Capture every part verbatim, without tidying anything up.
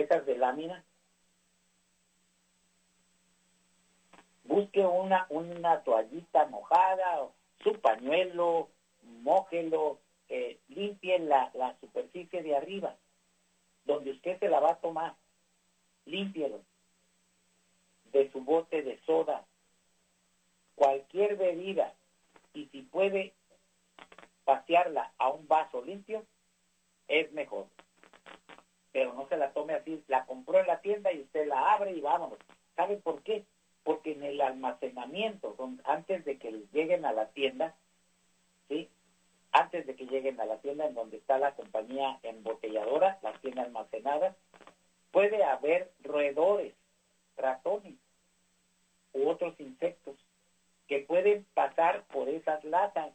esas de lámina, busque una, una toallita mojada, su pañuelo, mójelo, eh, limpie la, la superficie de arriba, donde usted se la va a tomar, límpielo, de su bote de soda, cualquier bebida, y si puede pasearla a un vaso limpio, es mejor. Pero no se la tome así, la compró en la tienda y usted la abre y vámonos. ¿Sabe por qué? Porque en el almacenamiento, donde, antes de que lleguen a la tienda, ¿sí? Antes de que lleguen a la tienda en donde está la compañía embotelladora, las tiene almacenadas, puede haber roedores, ratones u otros insectos que pueden pasar por esas latas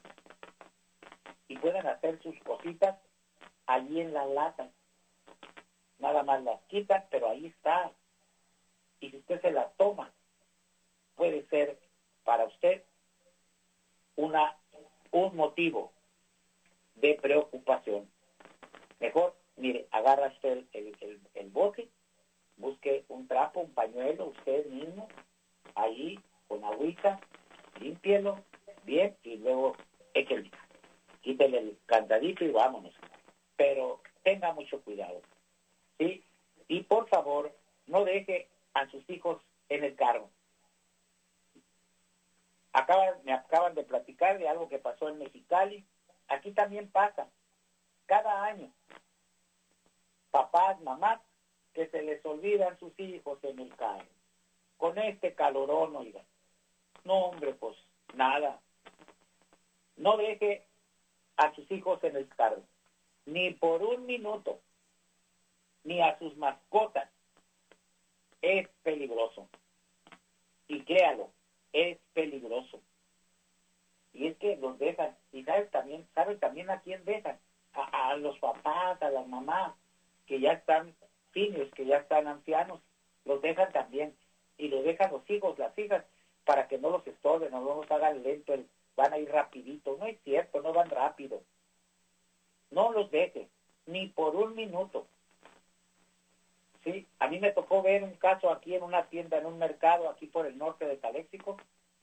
y pueden hacer sus cositas allí en las latas. Nada más las quitan, pero ahí está. Y si usted se las toma, puede ser para usted una un motivo de preocupación. Mejor, mire, agarra usted el, el, el, el bote, busque un trapo, un pañuelo, usted mismo, ahí, con agüita, límpielo bien y luego échele, quítele el candadito y vámonos. Pero tenga mucho cuidado, ¿sí? Y por favor, no deje a sus hijos en el carro. Acaban, me acaban de platicar de algo que pasó en Mexicali. Aquí también pasa, cada año, papás, mamás, que se les olvidan sus hijos en el carro. Con este calorón, oiga. No, hombre, pues, nada. No deje a sus hijos en el carro, ni por un minuto, ni a sus mascotas. Es peligroso. Y créalo, es peligroso. Y es que los dejan, y sabes también, sabes también a quién dejan, a, a los papás, a las mamás, que ya están fines, que ya están ancianos, los dejan también, y los dejan los hijos, las hijas, para que no los estorben, no los hagan lento, van a ir rapidito. No es cierto, no van rápido. No los deje, ni por un minuto. Sí, a mí me tocó ver un caso aquí en una tienda, en un mercado, aquí por el norte de Caléxico,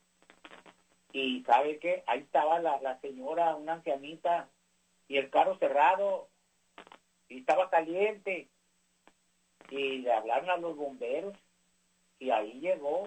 y ¿sabe qué? Ahí estaba la, la señora, una ancianita, y el carro cerrado, y estaba caliente, y le hablaron a los bomberos, y ahí llegó,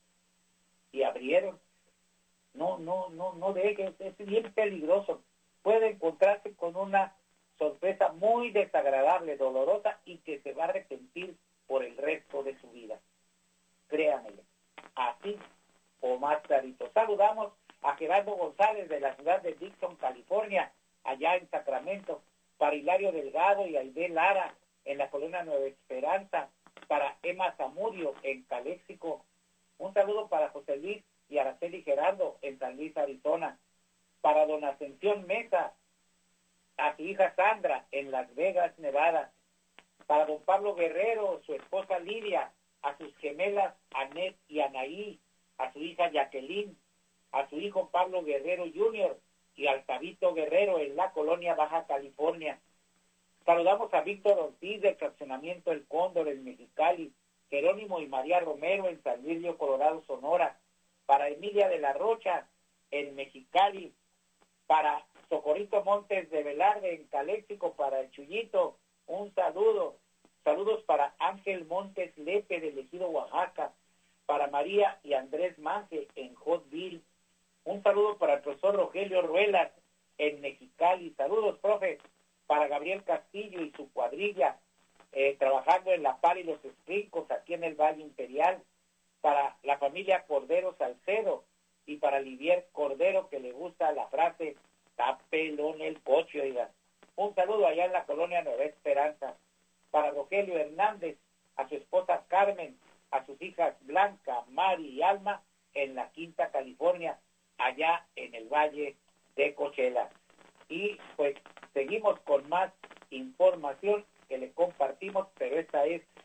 y abrieron. No, no, no, no deje, es bien peligroso. Puede encontrarse con una sorpresa muy desagradable, dolorosa, y que se va a arrepentir por el resto de su vida. Créanmelo, así o más clarito. Saludamos a Gerardo González de la ciudad de Dixon, California, allá en Sacramento, para Hilario Delgado y Aide Lara en la colonia Nueva Esperanza, para Emma Zamudio en Caléxico. Un saludo para José Luis y Araceli Gerardo en San Luis, Arizona, para don Ascensión Mesa, a su hija Sandra en Las Vegas, Nevada, para don Pablo Guerrero, su esposa Lidia, a sus gemelas Anet y Anaí, a su hija Jacqueline, a su hijo Pablo Guerrero junior y al Tabito Guerrero en la colonia Baja California. Saludamos a Víctor Ortiz del fraccionamiento El Cóndor en Mexicali, Jerónimo y María Romero en San Luis Río Colorado, Sonora, para Emilia de la Rocha en Mexicali, para Socorrito Montes de Velarde en Caléxico, para el Chuyito, un saludo. Saludos para Ángel Montes Lepe del Ejido, Oaxaca, para María y Andrés Manje en Hotville. Un saludo para el profesor Rogelio Ruelas en Mexicali. Saludos, profe, para Gabriel Castillo y su cuadrilla, eh, trabajando en La Par y los Esprincos, aquí en el Valle Imperial, para la familia Cordero Salcedo y para Livier Cordero, que le gusta la frase, está pelón el coche, oiga. Un saludo allá en la colonia Nueva Esperanza, para Rogelio Hernández, a su esposa Carmen, a sus hijas Blanca, Mari y Alma, en la Quinta California, allá en el Valle de Coachella. Y pues seguimos con más información que le compartimos, pero esta es